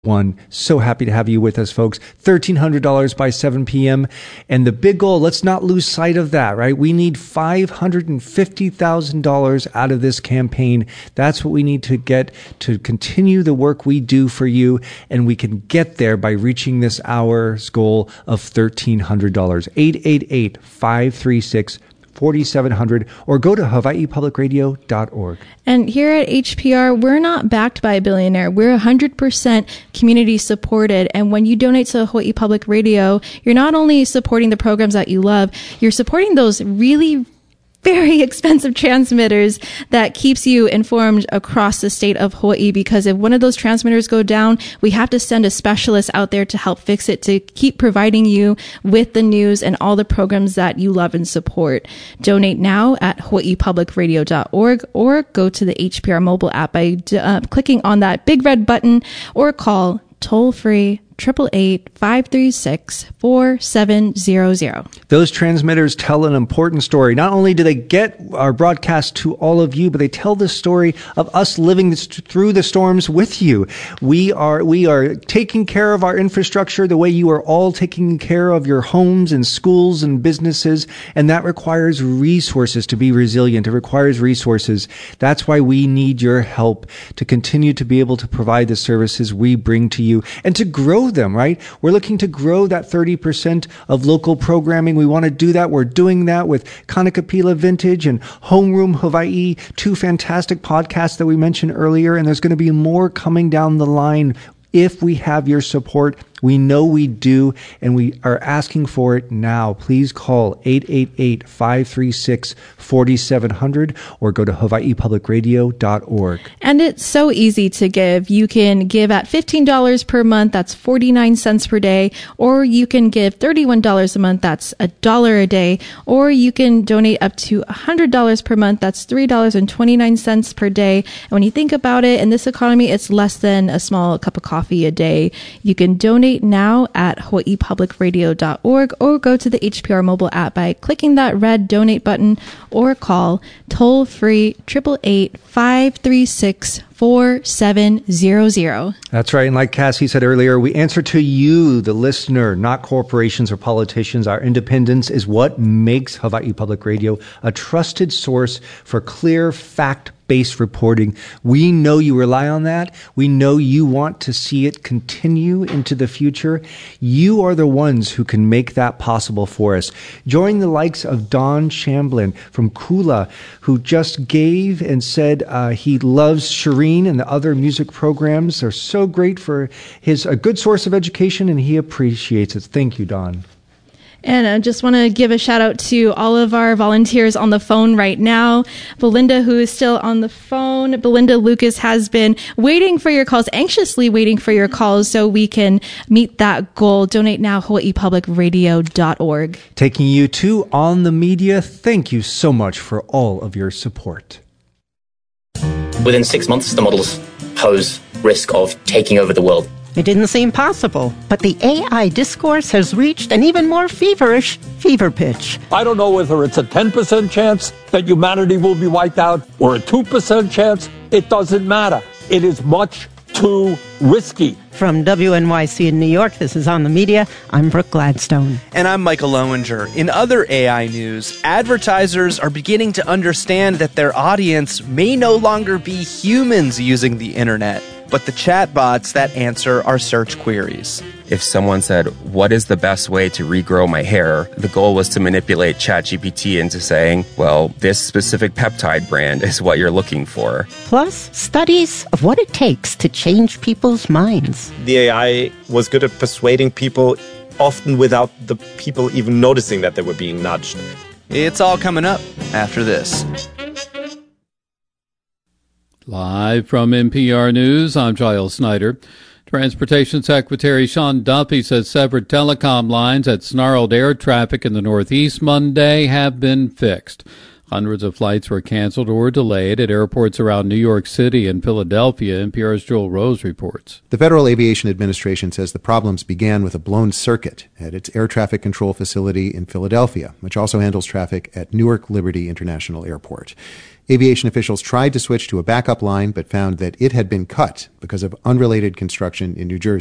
One. So happy to have you with us, folks. $1,300 by 7 p.m. And the big goal, let's not lose sight of that, right? We need $550,000 out of this campaign. That's what we need to get to continue the work we do for you. And we can get there by reaching this hour's goal of $1,300. 888-536-4700 or go to hawaiipublicradio.org. And here at HPR, we're not backed by a billionaire. We're 100% community supported. And when you donate to Hawaii Public Radio, you're not only supporting the programs that you love, you're supporting those really very expensive transmitters that keeps you informed across the state of Hawaii, because if one of those transmitters go down, we have to send a specialist out there to help fix it, to keep providing you with the news and all the programs that you love and support. Donate now at hawaiipublicradio.org or go to the HPR mobile app by clicking on that big red button or call toll-free 888-536-4700. Those transmitters tell an important story. Not only do they get our broadcast to all of you, but they tell the story of us living through the storms with you. We are taking care of our infrastructure the way you are all taking care of your homes and schools and businesses, and that requires resources to be resilient. It requires resources. That's why we need your help to continue to be able to provide the services we bring to you and to grow them, right? We're looking to grow that 30% of local programming. We want to do that. We're doing that with Kanakapila Vintage and Homeroom Hawaii, two fantastic podcasts that we mentioned earlier, and there's going to be more coming down the line if we have your support. We know we do, and we are asking for it now. Please call 888-536-4700 or go to hawaiipublicradio.org. And it's so easy to give. You can give at $15 per month. That's 49 cents per day. Or you can give $31 a month. That's $1 a day. Or you can donate up to $100 per month. That's $3.29 per day. And when you think about it, in this economy, it's less than a small cup of coffee a day. You can donate now at hawaiipublicradio.org or go to the HPR mobile app by clicking that red donate button or call toll-free 888-536-4700. That's right. And like Cassie said earlier, we answer to you, the listener, not corporations or politicians. Our independence is what makes Hawaii Public Radio a trusted source for clear, fact-based reporting. We know you rely on that. We know you want to see it continue into the future. You are the ones who can make that possible for us. Join the likes of Don Shamblin from Kula, who just gave and said he loves Shireen and the other music programs. They're so great for a good source of education, and he appreciates it. Thank you, Don. And I just want to give a shout out to all of our volunteers on the phone right now. Belinda, who is still on the phone. Belinda Lucas has been waiting for your calls, anxiously waiting for your calls so we can meet that goal. Donate now, hawaiipublicradio.org. Taking you to On the Media, thank you so much for all of your support. Within 6 months, the models pose risk of taking over the world. It didn't seem possible, but the AI discourse has reached an even more feverish fever pitch. I don't know whether it's a 10% chance that humanity will be wiped out or a 2% chance. It doesn't matter. It is much too risky. From WNYC in New York, this is On the Media. I'm Brooke Gladstone. And I'm Michael Lowinger. In other AI news, advertisers are beginning to understand that their audience may no longer be humans using the internet, but the chatbots that answer our search queries. If someone said, what is the best way to regrow my hair? The goal was to manipulate ChatGPT into saying, well, this specific peptide brand is what you're looking for. Plus, studies of what it takes to change people's minds. The AI was good at persuading people, often without the people even noticing that they were being nudged. It's all coming up after this. Live from NPR News, I'm Giles Snyder. Transportation Secretary Sean Duffy says severed telecom lines that snarled air traffic in the Northeast Monday have been fixed. Hundreds of flights were canceled or delayed at airports around New York City and Philadelphia, NPR's Joel Rose reports. The Federal Aviation Administration says the problems began with a blown circuit at its air traffic control facility in Philadelphia, which also handles traffic at Newark Liberty International Airport. Aviation officials tried to switch to a backup line, but found that it had been cut because of unrelated construction in New Jersey.